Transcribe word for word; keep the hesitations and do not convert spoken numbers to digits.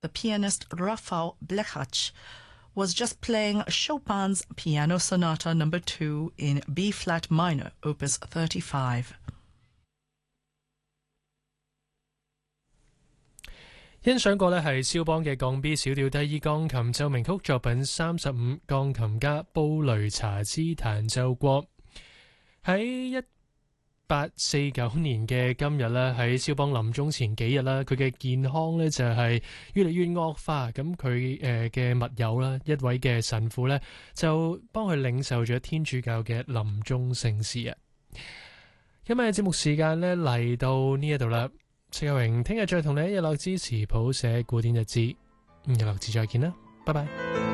the pianist Rafał Blechacz was just playing Chopin's Piano Sonata number two in B-flat minor, opus thirty-five. 欣賞過呢係肖邦嘅降 B 小調第二鋼琴奏鳴曲作品三十五，鋼琴家布雷查茲彈奏過。喺一八四九年嘅今日呢，喺肖邦臨終前幾日啦，佢嘅健康呢就係越嚟越惡化。咁佢誒嘅密友啦，一位嘅神父呢，就幫佢領受咗天主教嘅臨終聖事啊。今日嘅節目時間呢嚟到呢一度啦。戚友榮聽日再同你一日落支持譜寫古典日誌，日落支再見啦，拜拜。